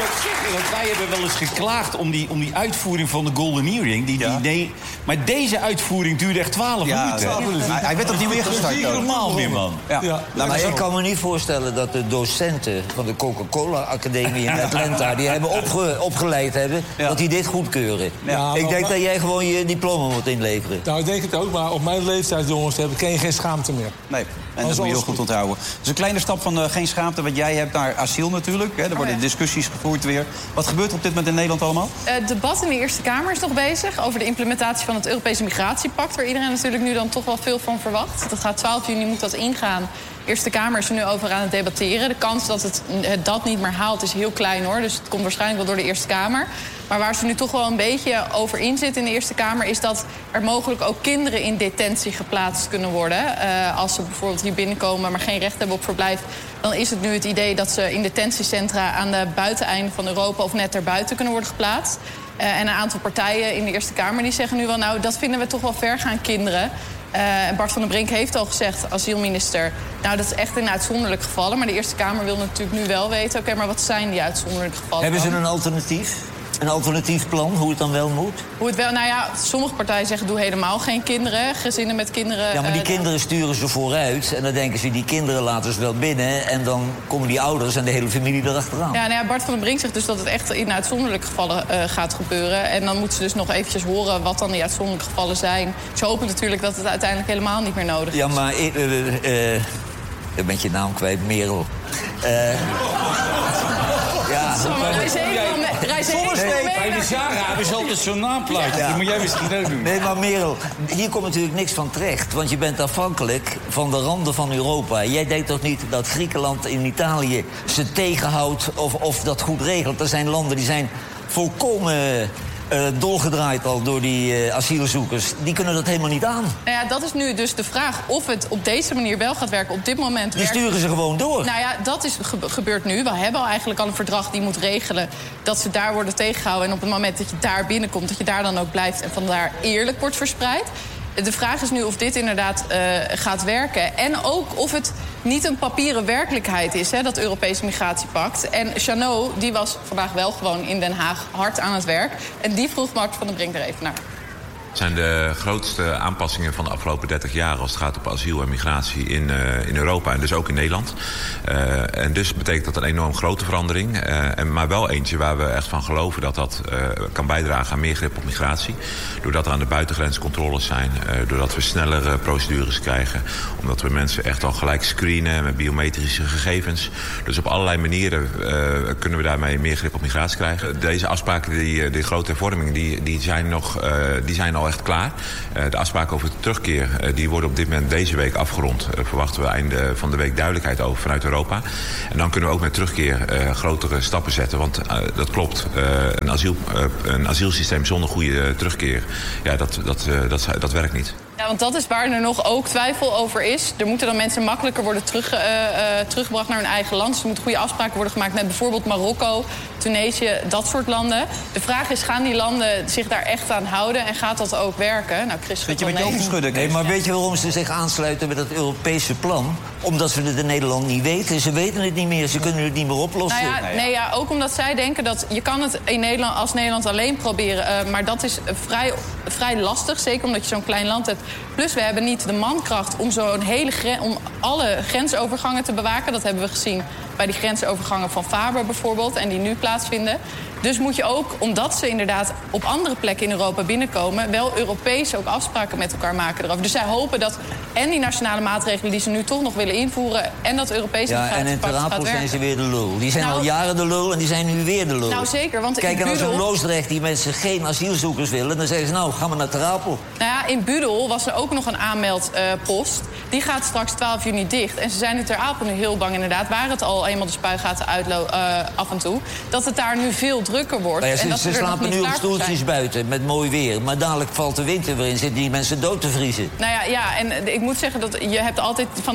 ook zeggen, want wij hebben wel eens geklaagd om die uitvoering van de Golden Earring. Maar deze uitvoering duurde echt 12 minuten. 12 minuten. Hij werd opnieuw ingestart. Dat is niet normaal meer, man. Maar ik kan me niet voorstellen dat de docenten van de Coca-Cola-academie in Atlanta... die hebben opgeleid hebben, dat die dit goedkeuren. Ja, ik denk dat jij gewoon je diploma moet inleveren. Nou, ik denk het ook, maar op mijn leeftijd, jongens, heb ik geen schaamte meer. Nee, en dat moet je heel goed onthouden. Dus een kleine stap van geen schaamte, wat jij hebt, naar asiel natuurlijk. Hè. Er worden discussies gevoerd weer. Wat gebeurt er op dit moment in Nederland allemaal? Het debat in de Eerste Kamer is nog bezig over de implementatie van het Europese Migratiepact... waar iedereen natuurlijk nu dan toch wel veel van verwacht. Dat gaat 12 juni moet dat ingaan. De Eerste Kamer is er nu over aan het debatteren. De kans dat het dat niet meer haalt is heel klein, hoor. Dus het komt waarschijnlijk wel door de Eerste Kamer. Maar waar ze nu toch wel een beetje over in zit in de Eerste Kamer... is dat er mogelijk ook kinderen in detentie geplaatst kunnen worden. Als ze bijvoorbeeld hier binnenkomen, maar geen recht hebben op verblijf... dan is het nu het idee dat ze in detentiecentra aan de buiteneinden van Europa... of net erbuiten kunnen worden geplaatst. En een aantal partijen in de Eerste Kamer die zeggen nu wel... nou, dat vinden we toch wel ver gaan, kinderen... En Bart van den Brink heeft al gezegd, asielminister... nou, dat is echt in uitzonderlijke gevallen. Maar de Eerste Kamer wil natuurlijk nu wel weten... oké, maar wat zijn die uitzonderlijke gevallen? Hebben ze een alternatief? Een alternatief plan, hoe het dan wel moet? Hoe het wel, nou ja, sommige partijen zeggen... doe helemaal geen kinderen, gezinnen met kinderen... Ja, maar die kinderen sturen ze vooruit... en dan denken ze, die kinderen laten ze wel binnen... en dan komen die ouders en de hele familie erachteraan. Ja, nou ja, Bart van den Brink zegt dus dat het echt in uitzonderlijke gevallen gaat gebeuren. En dan moeten ze dus nog eventjes horen wat dan die uitzonderlijke gevallen zijn. Ze hopen natuurlijk dat het uiteindelijk helemaal niet meer nodig is. Ja, maar... ik ben je naam kwijt, Merel. Ja, bij de Zara hebben ze altijd zo'n naamplaatje. Ja. Die moet jij misschien ook doen. Nee, maar Merel, hier komt natuurlijk niks van terecht. Want je bent afhankelijk van de randen van Europa. Jij denkt toch niet dat Griekenland en Italië ze tegenhoudt of dat goed regelt? Er zijn landen die zijn volkomen... dolgedraaid al door die asielzoekers. Die kunnen dat helemaal niet aan. Nou ja, dat is nu dus de vraag of het op deze manier wel gaat werken. Op dit moment die sturen ze gewoon door. Nou ja, dat is gebeurt nu. We hebben al eigenlijk al een verdrag die moet regelen... dat ze daar worden tegengehouden. En op het moment dat je daar binnenkomt... dat je daar dan ook blijft en vandaar eerlijk wordt verspreid. De vraag is nu of dit inderdaad gaat werken. En ook of het niet een papieren werkelijkheid is, hè, dat Europese Migratiepact. En Jeannot, die was vandaag wel gewoon in Den Haag hard aan het werk. En die vroeg Bart van den Brink er even naar. Het zijn de grootste aanpassingen van de afgelopen 30 jaar... als het gaat op asiel en migratie in Europa en dus ook in Nederland. En dus betekent dat een enorm grote verandering. Maar wel eentje waar we echt van geloven dat kan bijdragen aan meer grip op migratie. Doordat er aan de buitengrens controles zijn. Doordat we snellere procedures krijgen. Omdat we mensen echt al gelijk screenen met biometrische gegevens. Dus op allerlei manieren kunnen we daarmee meer grip op migratie krijgen. Deze afspraken, die grote hervormingen, die zijn al echt klaar. De afspraken over de terugkeer die worden op dit moment deze week afgerond. Verwachten we einde van de week duidelijkheid over vanuit Europa. En dan kunnen we ook met terugkeer grotere stappen zetten. Want dat klopt. Een asielsysteem zonder goede terugkeer, ja, dat werkt niet. Ja, want dat is waar er nog ook twijfel over is. Er moeten dan mensen makkelijker worden teruggebracht naar hun eigen land. Dus er moeten goede afspraken worden gemaakt met bijvoorbeeld Marokko, Tunesië, dat soort landen. De vraag is, gaan die landen zich daar echt aan houden en gaat dat ook werken? Nou, Chris schudt wel nee. Nee, maar weet je waarom ze zich aansluiten met het Europese plan? Omdat ze het in Nederland niet weten. Ze weten het niet meer, ze kunnen het niet meer oplossen. Nou ja, ook omdat zij denken dat je kan het in Nederland als Nederland alleen proberen. Maar dat is vrij lastig, zeker omdat je zo'n klein land hebt. Plus, we hebben niet de mankracht om om alle grensovergangen te bewaken. Dat hebben we gezien bij die grensovergangen van Faber bijvoorbeeld en die nu plaatsvinden. Dus moet je ook, omdat ze inderdaad op andere plekken in Europa binnenkomen, wel Europees ook afspraken met elkaar maken erover. Dus zij hopen dat en die nationale maatregelen die ze nu toch nog willen invoeren en dat Europese en in Ter Apel zijn ze weer de lul. Die zijn al jaren de lul en die zijn nu weer de lul. Nou zeker, want kijk, en als een Loosdrecht die mensen geen asielzoekers willen, dan zeggen ze nou, gaan we naar Ter Apel. Nou ja, in Budel was er ook nog een aanmeldpost. Die gaat straks 12 juni dicht. En ze zijn in Ter Apel nu heel bang inderdaad, waar het al eenmaal de spuigaten af en toe, dat het daar nu veel drukker wordt. Nou ja, en dat ze slapen nu op stoeltjes buiten met mooi weer. Maar dadelijk valt de winter weer in, zitten die mensen dood te vriezen. Nou ja, en ik moet zeggen dat je hebt altijd van die stromen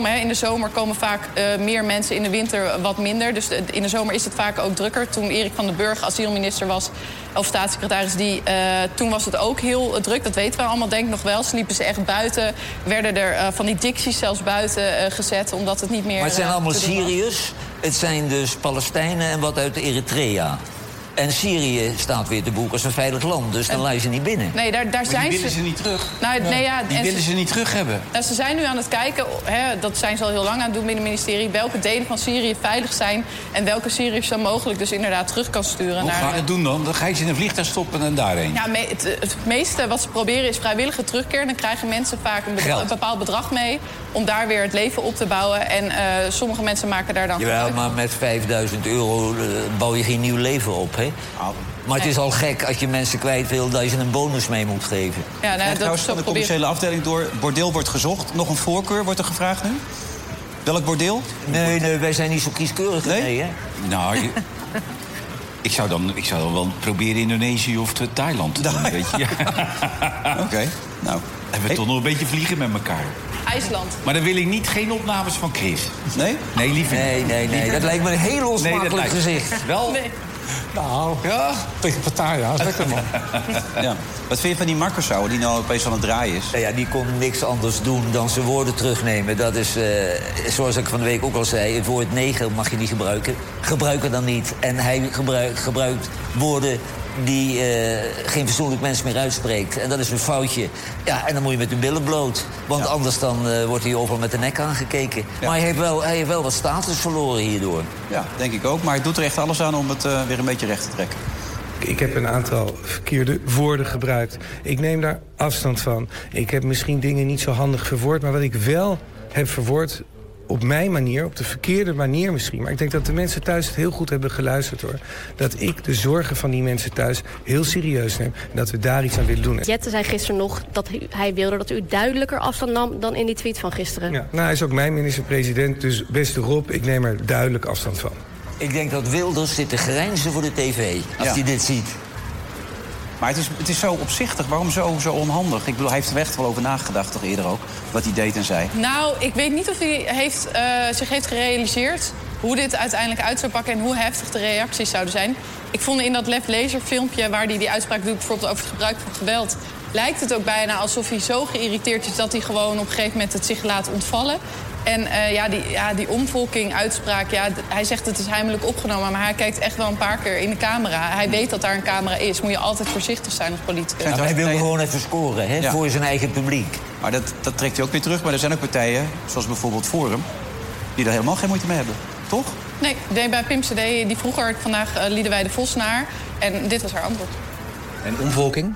stromen. Hè. In de zomer komen vaak meer mensen, in de winter wat minder. Dus in de zomer is het vaak ook drukker. Toen Erik van den Burg asielminister was, of staatssecretaris, toen was het ook heel druk. Dat weten we allemaal, denk ik nog wel. Sliepen ze echt buiten. Werden er van die dicties zelfs buiten gezet, omdat het niet meer... Maar het zijn allemaal Syriërs. Het zijn dus Palestijnen en wat uit Eritrea. En Syrië staat weer te boek als een veilig land. Dus dan laat je ze niet binnen. Nee, daar zijn die willen ze niet terug. Nou, nee, ja, die willen ze niet terug hebben. Nou, ze zijn nu aan het kijken, dat zijn ze al heel lang aan het doen binnen het ministerie, welke delen van Syrië veilig zijn en welke Syriërs dan mogelijk dus inderdaad terug kan sturen. Hoe ga je het doen dan? Dan ga je ze in een vliegtuig stoppen en daarheen. Ja, het meeste wat ze proberen is vrijwillige terugkeer. Dan krijgen mensen vaak een bepaald bedrag mee om daar weer het leven op te bouwen. En sommige mensen maken daar dan... Jawel, maar met €5.000 bouw je geen nieuw leven op, hè? Maar het is al gek als je mensen kwijt wil dat je ze een bonus mee moet geven. Ja, nou, trouwens, van de commerciële afdeling door. Bordeel wordt gezocht. Nog een voorkeur wordt er gevraagd nu? Welk bordeel? Nee, wij zijn niet zo kieskeurig. Nee, hè? Nou, ik zou dan wel proberen Indonesië of Thailand te doen, weet je. Oké, nou. Hebben we toch nog een beetje vliegen met elkaar. IJsland. Maar dan wil ik niet geen opnames van Chris. Nee? Nee, liever niet. Nee. Dat lijkt me een heel onsmakelijk gezicht. Wel... Nee. Nou, tegen Pattaya, lekker man. Ja. Wat vind je van die Marcusau die nou opeens aan het draaien is? Nou ja, die kon niks anders doen dan zijn woorden terugnemen. Dat is, zoals ik van de week ook al zei, het woord neger mag je niet gebruiken. Gebruik het dan niet. En hij gebruikt woorden die geen fatsoenlijk mens meer uitspreekt. En dat is een foutje. Ja, en dan moet je met de billen bloot. Want anders dan wordt hij overal met de nek aangekeken. Ja. Maar hij heeft wel wat status verloren hierdoor. Ja, denk ik ook. Maar hij doet er echt alles aan om het weer een beetje recht te trekken. Ik heb een aantal verkeerde woorden gebruikt. Ik neem daar afstand van. Ik heb misschien dingen niet zo handig verwoord. Maar wat ik wel heb verwoord op mijn manier, op de verkeerde manier misschien. Maar ik denk dat de mensen thuis het heel goed hebben geluisterd, hoor. Dat ik de zorgen van die mensen thuis heel serieus neem. En dat we daar iets aan willen doen. Jette zei gisteren nog dat hij wilde dat u duidelijker afstand nam dan in die tweet van gisteren. Ja, nou, hij is ook mijn minister-president, dus beste Rob, ik neem er duidelijk afstand van. Ik denk dat Wilders zit te grijnzen voor de tv, als hij dit ziet. Maar het is zo opzichtig. Waarom zo onhandig? Ik bedoel, hij heeft er echt wel over nagedacht, toch eerder ook? Wat hij deed en zei. Nou, ik weet niet of hij zich heeft gerealiseerd hoe dit uiteindelijk uit zou pakken en hoe heftig de reacties zouden zijn. Ik vond in dat Lef Lezer filmpje waar hij die uitspraak doet, bijvoorbeeld over het gebruik van geweld, lijkt het ook bijna alsof hij zo geïrriteerd is dat hij gewoon op een gegeven moment het zich laat ontvallen. En die omvolking, uitspraak, hij zegt het is heimelijk opgenomen, maar hij kijkt echt wel een paar keer in de camera. Hij weet dat daar een camera is. Moet je altijd voorzichtig zijn als politicus. Ja, hij wil gewoon even scoren, hè, voor zijn eigen publiek. Maar dat trekt hij ook weer terug. Maar er zijn ook partijen, zoals bijvoorbeeld Forum, die daar helemaal geen moeite mee hebben. Toch? Nee, bij Pim CD, die vroeger vandaag Liedewij de Vos naar. En dit was haar antwoord. En omvolking?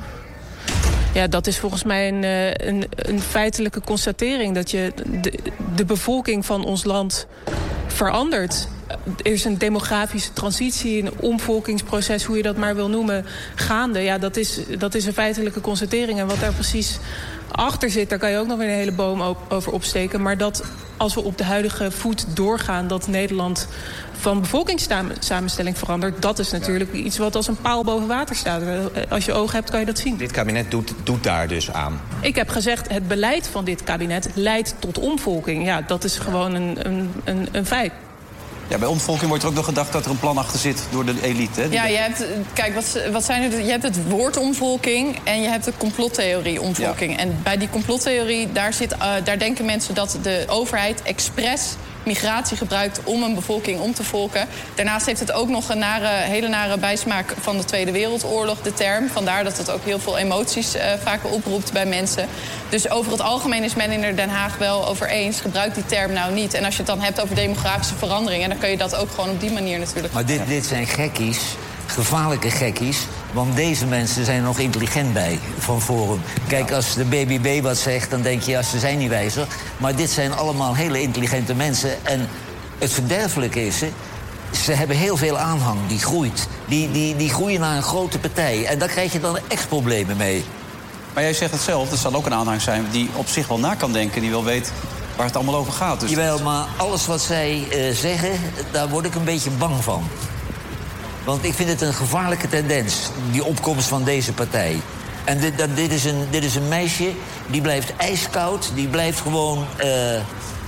Ja, dat is volgens mij een feitelijke constatering. Dat de bevolking van ons land verandert. Er is een demografische transitie, een omvolkingsproces, hoe je dat maar wil noemen, gaande. Ja, dat is een feitelijke constatering. En wat daar precies achter zit, daar kan je ook nog weer een hele boom over opsteken. Maar dat als we op de huidige voet doorgaan, dat Nederland van bevolkingssamenstelling verandert, dat is natuurlijk iets wat als een paal boven water staat. Als je ogen hebt, kan je dat zien. Dit kabinet doet daar dus aan. Ik heb gezegd, het beleid van dit kabinet leidt tot omvolking. Ja, dat is gewoon een feit. Ja, bij omvolking wordt er ook nog gedacht dat er een plan achter zit door de elite. Hè? Ja, je hebt, kijk, wat zijn er? Je hebt het woord omvolking en je hebt de complottheorie omvolking. Ja. En bij die complottheorie, daar denken mensen dat de overheid expres migratie gebruikt om een bevolking om te volken. Daarnaast heeft het ook nog een hele nare bijsmaak van de Tweede Wereldoorlog, de term. Vandaar dat het ook heel veel emoties vaak oproept bij mensen. Dus over het algemeen is men in Den Haag wel over eens. Gebruik die term nou niet. En als je het dan hebt over demografische veranderingen, dan kun je dat ook gewoon op die manier natuurlijk. Maar dit zijn gekkies, gevaarlijke gekkies. Want deze mensen zijn er nog intelligent bij van Forum. Kijk, als de BBB wat zegt, dan denk je, ja, ze zijn niet wijzer. Maar dit zijn allemaal hele intelligente mensen. En het verderfelijke is, ze hebben heel veel aanhang, die groeit. Die groeien naar een grote partij. En daar krijg je dan echt problemen mee. Maar jij zegt het zelf, er zal ook een aanhang zijn die op zich wel na kan denken, die wel weet waar het allemaal over gaat. Dus jawel, maar alles wat zij zeggen, daar word ik een beetje bang van. Want ik vind het een gevaarlijke tendens, die opkomst van deze partij. En dit is een meisje, die blijft ijskoud, die blijft gewoon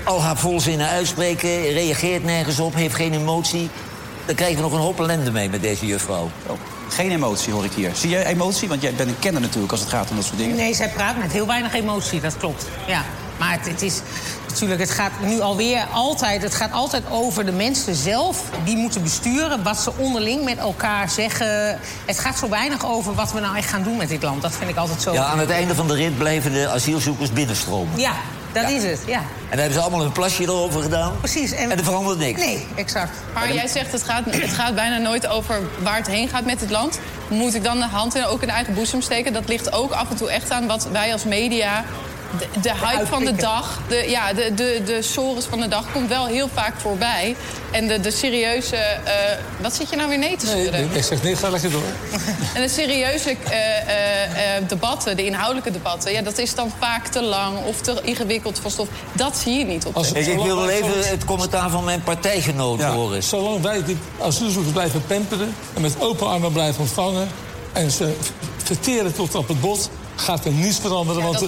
al haar volzinnen uitspreken, reageert nergens op, heeft geen emotie. Dan krijgen we nog een hoop ellende mee met deze juffrouw. Oh, geen emotie, hoor ik hier. Zie jij emotie? Want jij bent een kenner natuurlijk als het gaat om dat soort dingen. Nee, zij praat met heel weinig emotie, dat klopt. Ja. Maar het is natuurlijk, het gaat nu alweer altijd... het gaat altijd over de mensen zelf. Die moeten besturen wat ze onderling met elkaar zeggen. Het gaat zo weinig over wat we nou echt gaan doen met dit land. Dat vind ik altijd zo... Ja, aan het einde van de rit blijven de asielzoekers binnenstromen. Ja, dat is het, ja. En dan hebben ze allemaal een plasje erover gedaan. Precies. En er verandert niks. Nee, exact. Maar jij zegt, het gaat bijna nooit over waar het heen gaat met het land. Moet ik dan de hand ook in de eigen boezem steken? Dat ligt ook af en toe echt aan wat wij als media... De hype van de dag, de sores van de dag komt wel heel vaak voorbij. En de serieuze... wat zit je nou weer nee te schudden? Nee, ik zeg nee, ga lekker door. En de serieuze debatten, de inhoudelijke debatten... ja, dat is dan vaak te lang of te ingewikkeld van stof. Dat zie je niet op Ik wil wel even het commentaar van mijn partijgenoot horen. Zolang wij dit asielzoekers blijven pamperen... en met open armen blijven ontvangen... en ze verteren tot op het bot... gaat er niets veranderen, want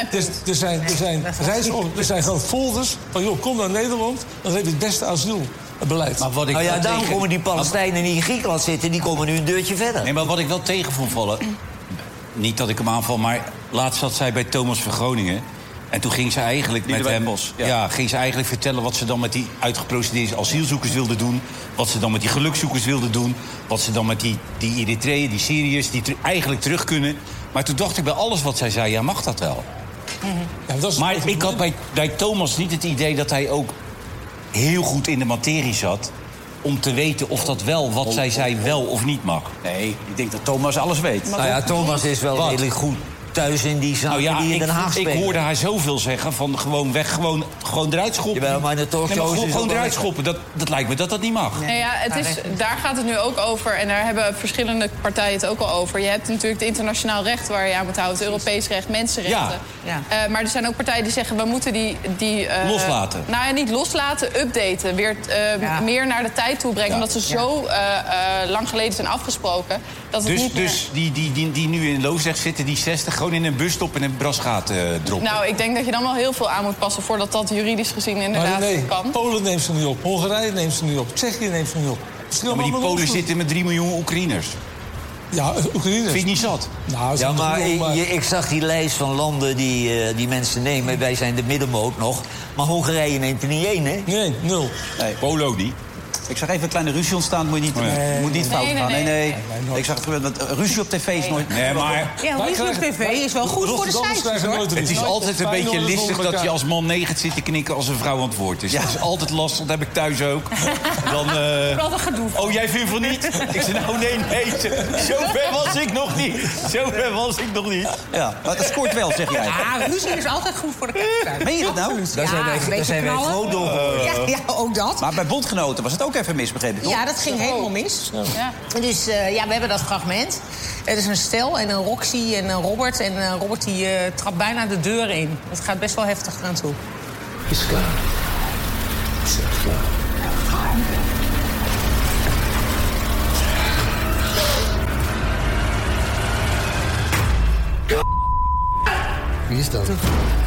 er zijn gewoon folders van... joh, kom naar Nederland, dan heb je het beste asielbeleid. Maar wat ik daarom komen die Palestijnen die in Griekenland zitten... die komen nu een deurtje verder. Nee, maar wat ik wel tegen vond vallen... niet dat ik hem aanval, maar laatst zat zij bij Thomas van Groningen... en toen ging ze eigenlijk met hem... ging ze eigenlijk vertellen wat ze dan met die uitgeprocedeerde asielzoekers wilde doen... wat ze dan met die gelukzoekers wilde doen... wat ze dan met die Eritreeën, die Syriërs... die eigenlijk terug kunnen... Maar toen dacht ik bij alles wat zij zei, ja, mag dat wel? Ja, maar ik had bij Thomas niet het idee dat hij ook heel goed in de materie zat... om te weten of dat wel, wat zij zei, wel of niet mag. Nee, ik denk dat Thomas alles weet. Nou ja, Thomas is wel redelijk goed thuis in die zaken die in Den Haag spelen. Ik hoorde haar zoveel zeggen van gewoon weg, gewoon eruit schoppen. Jawel, maar in de talkshows is gewoon eruit schoppen, dat lijkt me dat niet mag. Nee, ja, daar gaat het nu ook over. En daar hebben verschillende partijen het ook al over. Je hebt natuurlijk het internationaal recht waar je aan moet houden. Het Europees recht, mensenrechten. Ja. Maar er zijn ook partijen die zeggen, we moeten die loslaten. Nou ja, niet loslaten, updaten. Weer meer naar de tijd toe brengen. Omdat ze zo lang geleden zijn afgesproken. Dat het niet dus die nu in Loosdrecht zitten, die 60... gewoon in een busstop en een brasgaat droppen. Nou, ik denk dat je dan wel heel veel aan moet passen... voordat dat juridisch gezien inderdaad kan. Polen neemt ze niet op, Hongarije neemt ze niet op, Tsjechië neemt ze niet op. Ja, maar die Polen zitten met 3 miljoen Oekraïners. Ja, Oekraïners. Vind je niet zat? Nou, ja, maar ik zag die lijst van landen die mensen nemen. Wij zijn de middenmoot nog. Maar Hongarije neemt er niet één, hè? Nee, 0. Nee. Polo niet. Ik zag even een kleine ruzie ontstaan, moet je niet fout gaan. Nee. Ik zag het gebeuren, ruzie op tv is nooit... Nee, maar... Ja, ruzie op tv is wel goed voor de cijfers, hoor. Het is altijd een beetje listig dat je als man 9 zit te knikken als een vrouw aan het woord is. Ja. Dat is altijd lastig, dat heb ik thuis ook. Dan, Wat een gedoe. Oh, jij vindt van niet? Ik zei, nou nee, zover was ik nog niet. Ja, maar dat scoort wel, zeg jij. Ja, ruzie is altijd goed voor de kijkers. Meen je dat nou? Daar zijn wij groot door. Ja, ook dat. Maar bij Bondgenoten was het ook even mis, begreep ik, toch? Ja, dat ging helemaal mis. Ja. Dus we hebben dat fragment. Het is een stel en een Roxy en een Robert. En Robert die trapt bijna de deur in. Het gaat best wel heftig eraan toe. Is klaar. Is echt klaar. Wie is dat?